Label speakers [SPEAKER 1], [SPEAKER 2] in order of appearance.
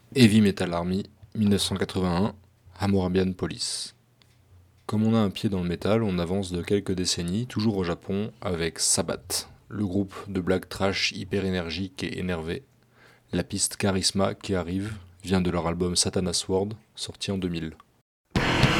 [SPEAKER 1] Heavy Metal Army, 1981, Hammurabian Police. Comme on a un pied dans le métal, on avance de quelques décennies, toujours au Japon, avec Sabbath, le groupe de black trash hyper énergique et énervé. La piste Charisma qui arrive vient de leur album Satan's Word, sorti en 2000.